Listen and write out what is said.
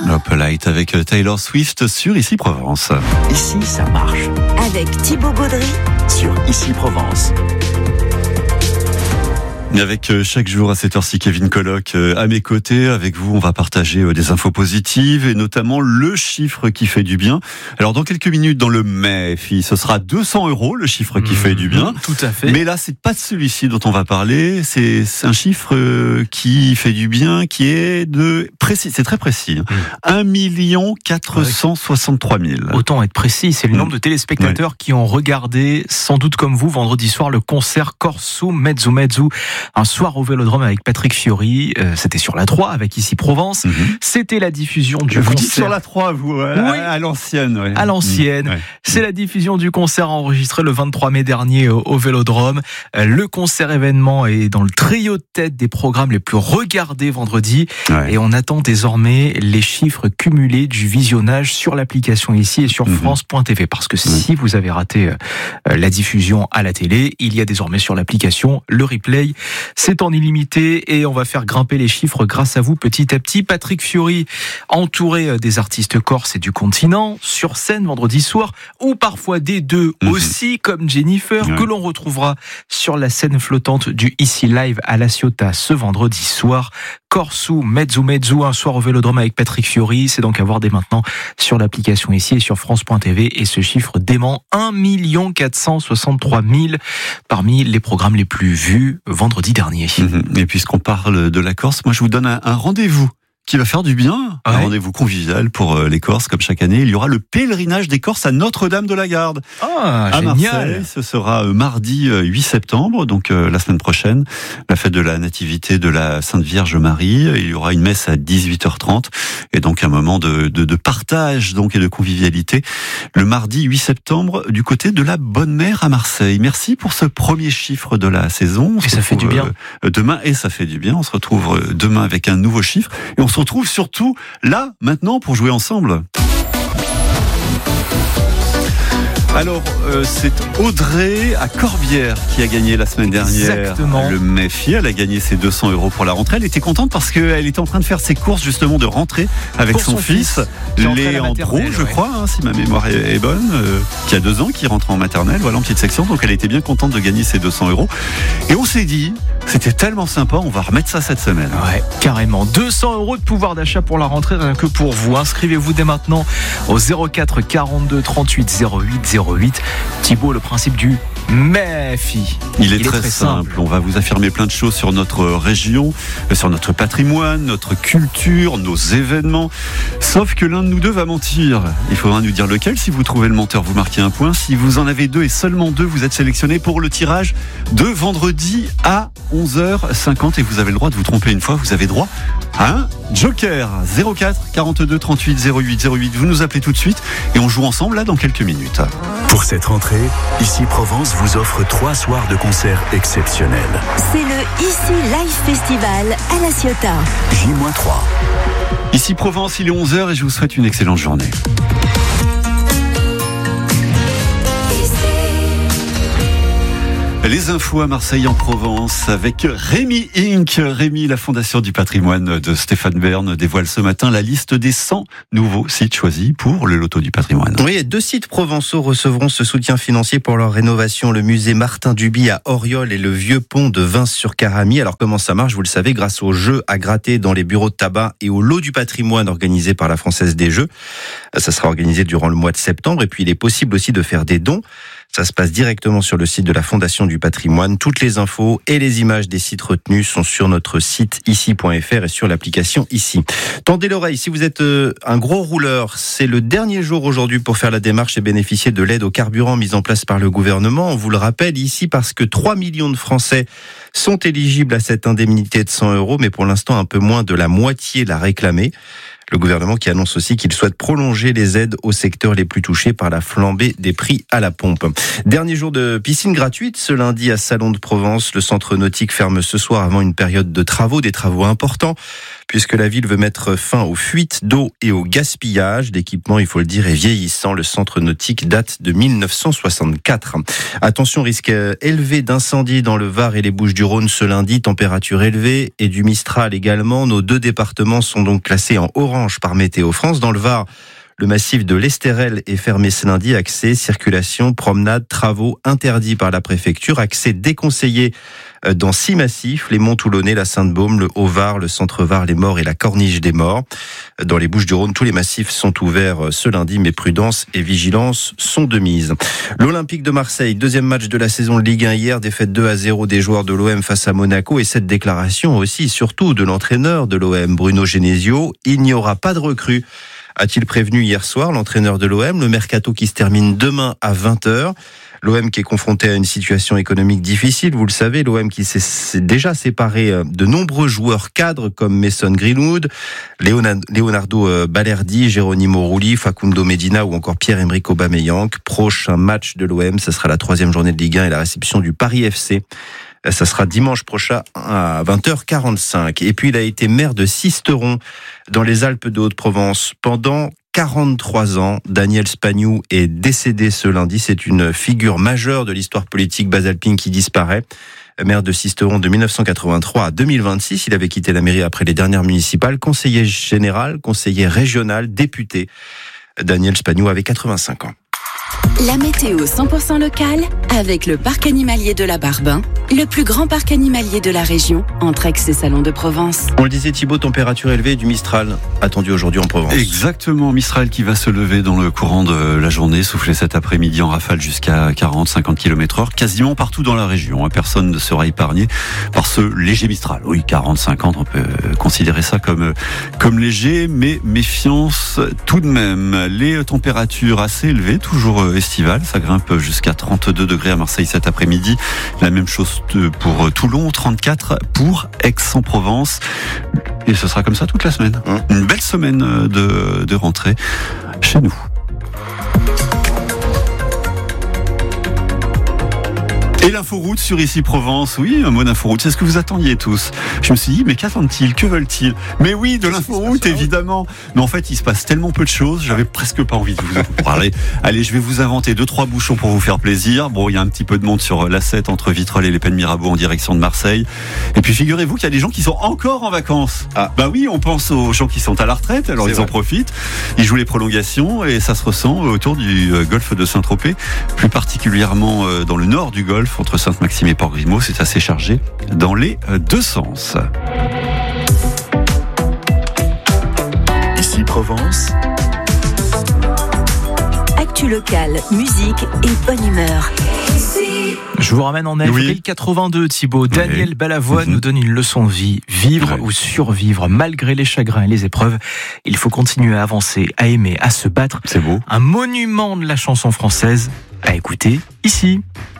Opalite avec Taylor Swift sur Ici Provence. Ici, ça marche. Avec Thibaut Gaudry Sur Ici Provence. Avec chaque jour à cette heure-ci Kevin Colloque à mes côtés. Avec vous, on va partager des infos positives et notamment le chiffre qui fait du bien. Alors dans quelques minutes dans le MEFI, ce sera 200 €, le chiffre qui fait du bien. Tout à fait. Mais là, c'est pas de celui-ci dont on va parler. C'est un chiffre qui fait du bien, qui est précis. C'est très précis. 1 463 000. Autant être précis, c'est le nombre de téléspectateurs qui ont regardé, sans doute comme vous, vendredi soir, le concert Corso Mezzo Mezzo. Un soir au Vélodrome avec Patrick Fiori. C'était sur la 3 avec Ici Provence. C'était la diffusion du vous concert. dites sur la 3, vous, à l'ancienne. Ouais. À l'ancienne. Ouais. C'est la diffusion du concert enregistré le 23 mai dernier au Vélodrome. Le concert événement est dans le trio de tête des programmes les plus regardés vendredi. Ouais. Et on attend désormais les chiffres cumulés du visionnage sur l'application Ici et sur France.tv. Parce que si vous avez raté la diffusion à la télé, il y a désormais sur l'application le replay. C'est en illimité et on va faire grimper les chiffres grâce à vous petit à petit. Patrick Fiori, entouré des artistes corses et du continent, sur scène vendredi soir, ou parfois des deux aussi, comme Jennifer, que l'on retrouvera sur la scène flottante du Ici Live à La Ciotat ce vendredi soir. Corso Mezzo Mezzo, un soir au Vélodrome avec Patrick Fiori. C'est donc à voir dès maintenant sur l'application Ici et sur France.tv. Et ce chiffre dément 1 463 000 parmi les programmes les plus vus vendredi dernier. Et puisqu'on parle de la Corse, moi je vous donne un rendez-vous qui va faire du bien, un rendez-vous convivial pour les Corses, comme chaque année. Il y aura le pèlerinage des Corses à Notre-Dame-de-la-Garde. Ah, à génial. Marseille, ce sera mardi 8 septembre, donc la semaine prochaine, la fête de la Nativité de la Sainte Vierge Marie. Il y aura une messe à 18h30 et donc un moment de partage donc et de convivialité le mardi 8 septembre du côté de la Bonne Mère à Marseille. Merci pour ce premier chiffre de la saison. Et ça fait du bien. Demain, et ça fait du bien. On se retrouve demain avec un nouveau chiffre et on se retrouve surtout là, maintenant, pour jouer ensemble. Alors, c'est Audrey à Corbière qui a gagné la semaine dernière. Exactement. Le MEFI. Elle a gagné ses 200 € pour la rentrée. Elle était contente parce qu'elle était en train de faire ses courses justement de rentrée avec pour son fils, Léandro, je crois, si ma mémoire est bonne, qui a 2 ans, qui rentre en maternelle, voilà, en petite section. Donc elle était bien contente de gagner ses 200 €. Et on s'est dit, c'était tellement sympa, on va remettre ça cette semaine. Ouais, carrément. 200 € de pouvoir d'achat pour la rentrée, rien que pour vous. Inscrivez-vous dès maintenant au 04 42 38 08 08. Thibaut, le principe du MEFI. Il est très simple. On va vous affirmer plein de choses sur notre région, sur notre patrimoine, notre culture, nos événements. Sauf que l'un de nous deux va mentir. Il faudra nous dire lequel. Si vous trouvez le menteur, vous marquez un point. Si vous en avez 2 et seulement 2, vous êtes sélectionné pour le tirage de vendredi à 11h50. Et vous avez le droit de vous tromper une fois. Vous avez droit à un joker. 04 42 38 08 08. Vous nous appelez tout de suite et on joue ensemble là dans quelques minutes. Pour cette rentrée, Ici Provence vous offre 3 soirs de concerts exceptionnels. C'est le Ici Live Festival à La Ciotat. J-3. Ici Provence, il est 11h et je vous souhaite une excellente journée. Les infos à Marseille en Provence avec Rémi Inc. Rémi, la Fondation du patrimoine de Stéphane Bern, dévoile ce matin la liste des 100 nouveaux sites choisis pour le loto du patrimoine. Oui, 2 sites provençaux recevront ce soutien financier pour leur rénovation. Le musée Martin Duby à Auriol et le vieux pont de Vins-sur-Caramie. Alors comment ça marche, vous le savez, grâce aux jeux à gratter dans les bureaux de tabac et au lot du patrimoine organisé par la Française des Jeux. Ça sera organisé durant le mois de septembre et puis il est possible aussi de faire des dons. Ça se passe directement sur le site de la Fondation du patrimoine. Toutes les infos et les images des sites retenus sont sur notre site ici.fr et sur l'application Ici. Tendez l'oreille, si vous êtes un gros rouleur, c'est le dernier jour aujourd'hui pour faire la démarche et bénéficier de l'aide au carburant mise en place par le gouvernement. On vous le rappelle ici parce que 3 millions de Français sont éligibles à cette indemnité de 100 €, mais pour l'instant un peu moins de la moitié l'a réclamée. Le gouvernement qui annonce aussi qu'il souhaite prolonger les aides aux secteurs les plus touchés par la flambée des prix à la pompe. Dernier jour de piscine gratuite ce lundi à Salon de Provence. Le centre nautique ferme ce soir avant une période de travaux, des travaux importants, puisque la ville veut mettre fin aux fuites d'eau et au gaspillage. L'équipement, il faut le dire, est vieillissant. Le centre nautique date de 1964. Attention, risque élevé d'incendie dans le Var et les Bouches-du-Rhône ce lundi. Température élevée et du Mistral également. Nos 2 départements sont donc classés en orange orange par Météo France. Dans le Var, le massif de l'Estérel est fermé ce lundi. Accès, circulation, promenade, travaux interdits par la préfecture. Accès déconseillé dans 6 massifs, les monts Toulonnais, la Sainte-Baume, le Haut-Var, le Centre-Var, les Morts et la Corniche des Morts. Dans les Bouches-du-Rhône, tous les massifs sont ouverts ce lundi, mais prudence et vigilance sont de mise. L'Olympique de Marseille, deuxième match de la saison de Ligue 1 hier, défaite 2-0 des joueurs de l'OM face à Monaco, et cette déclaration aussi, surtout de l'entraîneur de l'OM, Bruno Genesio: il n'y aura pas de recrues, a-t-il prévenu hier soir l'entraîneur de l'OM. Le mercato qui se termine demain à 20h. L'OM qui est confronté à une situation économique difficile, vous le savez, l'OM qui s'est déjà séparé de nombreux joueurs cadres comme Mason Greenwood, Leonardo Balerdi, Geronimo Rulli, Facundo Medina ou encore Pierre-Emerick Aubameyang. Prochain match de l'OM, ce sera la 3e journée de Ligue 1 et la réception du Paris FC. Ça sera dimanche prochain à 20h45. Et puis il a été maire de Sisteron dans les Alpes de Haute-Provence pendant 43 ans. Daniel Spagnou est décédé ce lundi. C'est une figure majeure de l'histoire politique basalpine qui disparaît. Maire de Sisteron de 1983 à 2026. Il avait quitté la mairie après les dernières municipales. Conseiller général, conseiller régional, député. Daniel Spagnou avait 85 ans. La météo 100% locale avec le parc animalier de la Barbin, le plus grand parc animalier de la région, entre Aix et Salon de Provence. On le disait Thibaut, température élevée, du Mistral attendu aujourd'hui en Provence. Exactement, Mistral qui va se lever dans le courant de la journée, souffler cet après-midi en rafale jusqu'à 40-50 km/h, quasiment partout dans la région. Personne ne sera épargné par ce léger Mistral. Oui, 40-50, on peut considérer ça comme léger, mais méfiance tout de même. Les températures assez élevées, toujours estivales, ça grimpe jusqu'à 32 degrés à Marseille cet après-midi. La même chose pour Toulon, 34 pour Aix-en-Provence. Et ce sera comme ça toute la semaine. Une belle semaine de rentrée chez nous. Et l'inforoute sur Ici Provence, oui, un mot d'inforoute, c'est ce que vous attendiez tous. Je me suis dit, mais qu'attendent-ils, que veulent-ils? Mais oui, de l'inforoute, évidemment. Mais en fait, il se passe tellement peu de choses, j'avais presque pas envie de vous en parler. Allez, je vais vous inventer 2-3 bouchons pour vous faire plaisir. Bon, il y a un petit peu de monde sur l'A7 entre Vitrolles et les Pennes Mirabeau en direction de Marseille. Et puis figurez-vous qu'il y a des gens qui sont encore en vacances. Ah, bah oui, on pense aux gens qui sont à la retraite, alors ils en profitent. Ils jouent les prolongations et ça se ressent autour du golfe de Saint-Tropez, plus particulièrement dans le nord du golfe, entre Sainte-Maxime et Port-Grimaud. C'est assez chargé dans les deux sens. Ici Provence. Actu locale, musique et bonne humeur. Je vous ramène en avril 82, Thibaut. Daniel Balavoine nous donne une leçon de vie. Vivre ou survivre, malgré les chagrins et les épreuves. Il faut continuer à avancer, à aimer, à se battre. C'est beau. Un monument de la chanson française à écouter ici.